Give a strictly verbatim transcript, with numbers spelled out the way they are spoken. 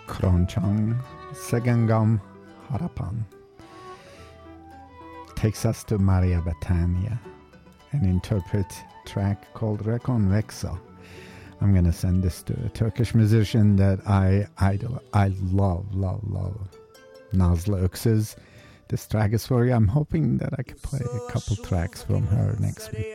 Kronchang Segangam Harapan takes us to Maria Bethania, an interpret track called Reconvexa. I'm going to send this to a Turkish musician that I idol, I love, love, love. Nazlı Öksüz. This track is for you. I'm hoping that I can play a couple tracks from her next week.